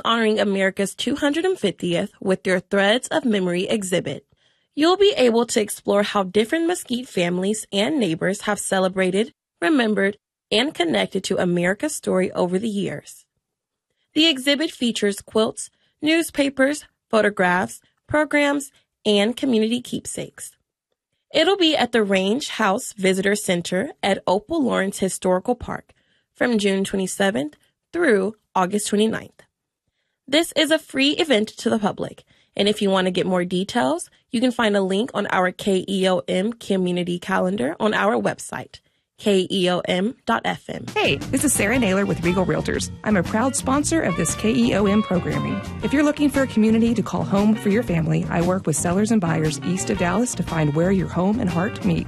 honoring America's 250th with their Threads of Memory exhibit. You'll be able to explore how different Mesquite families and neighbors have celebrated, remembered, and connected to America's story over the years. The exhibit features quilts, newspapers, photographs, programs, and community keepsakes. It'll be at the Range House Visitor Center at Opal Lawrence Historical Park from June 27th through August 29th. This is a free event to the public, and if you want to get more details, you can find a link on our KEOM community calendar on our website, KEOM.FM. Hey, this is Sarah Naylor with Regal Realtors. I'm a proud sponsor of this KEOM programming. If you're looking for a community to call home for your family, I work with sellers and buyers east of Dallas to find where your home and heart meet.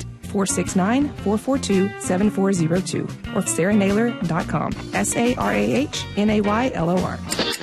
469-442-7402 or sarahnaylor.com. SARAHNAYLOR.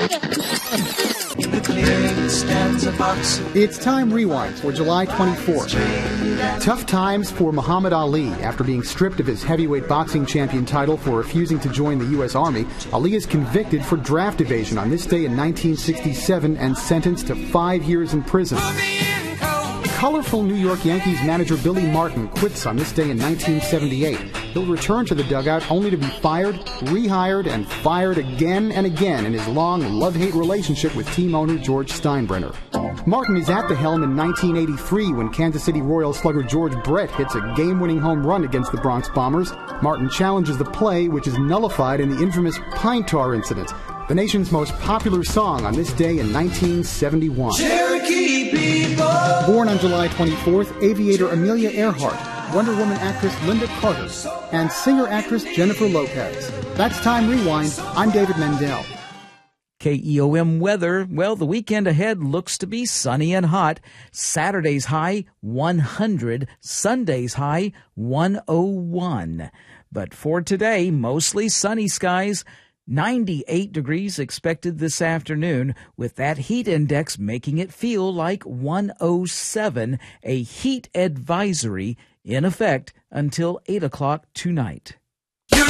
It's Time Rewind for July 24th. Tough times for Muhammad Ali. After being stripped of his heavyweight boxing champion title for refusing to join the U.S. Army, Ali is convicted for draft evasion on this day in 1967 and sentenced to 5 years in prison. Colorful New York Yankees manager Billy Martin quits on this day in 1978. He'll return to the dugout only to be fired, rehired, and fired again and again in his long love-hate relationship with team owner George Steinbrenner. Martin is at the helm in 1983 when Kansas City Royals slugger George Brett hits a game-winning home run against the Bronx Bombers. Martin challenges the play, which is nullified in the infamous Pine Tar incident, the nation's most popular song on this day in 1971. Cherokee people. Born on July 24th, aviator Amelia Earhart, Wonder Woman actress Linda Carter, and singer-actress Jennifer Lopez. That's Time Rewind. I'm David Mendel. KEOM weather. Well, the weekend ahead looks to be sunny and hot. Saturday's high, 100. Sunday's high, 101. But for today, mostly sunny skies. 98 degrees expected this afternoon, with that heat index making it feel like 107, a heat advisory in effect until 8 o'clock tonight.